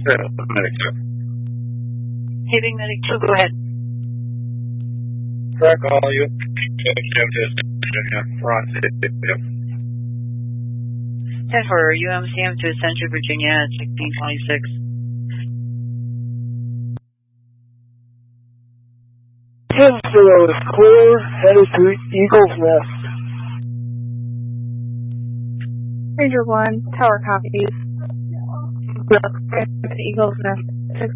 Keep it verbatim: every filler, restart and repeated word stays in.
Yeah, medic two. Giving medic two, go ahead. Track all you. Virginia. ten for U M C M to Central Virginia at sixteen twenty-six. ten zero is clear, headed to Eagle's Nest. Ranger one, tower copies. Eagle's Nest